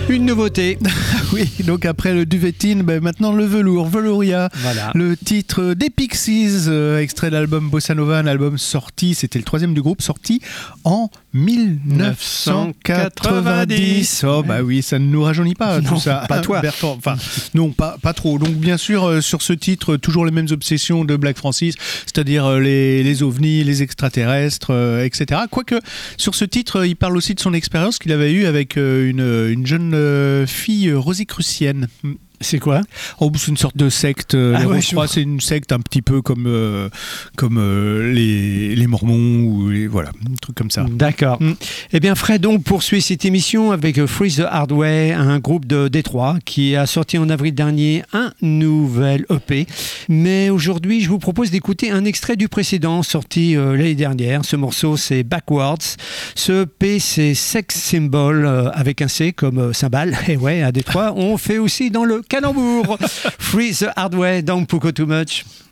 Une nouveauté. Oui, donc après le Duvetine, maintenant le velours, Velouria. Voilà. Le titre des Pixies, extrait de l'album Bossa Nova, un album sorti, c'était le 3e du groupe, sorti en 1990. Oh bah oui, ça ne nous rajeunit pas non, tout ça. Pas toi. Bertrand, enfin non, pas trop. Donc bien sûr, sur ce titre, toujours les mêmes obsessions de Black Francis, c'est-à-dire les ovnis, les extraterrestres, etc. Quoique sur ce titre, il parle aussi de son expérience qu'il avait eue avec une jeune fille rosicrucienne. C'est quoi ? C'est une sorte de secte. Je crois c'est une secte un petit peu comme les Mormons ou voilà, un truc comme ça. D'accord. Eh bien, Fred donc poursuit cette émission avec Freeze the Hard Way, un groupe de Détroit qui a sorti en avril dernier un nouvel EP. Mais aujourd'hui, je vous propose d'écouter un extrait du précédent sorti l'année dernière. Ce morceau, c'est Backwards. Ce EP, c'est Sex Symbol avec un C comme cymbale. Et ouais, à Détroit, on fait aussi dans le calembour. Freeze the Hard Way, don't Poco Too Much.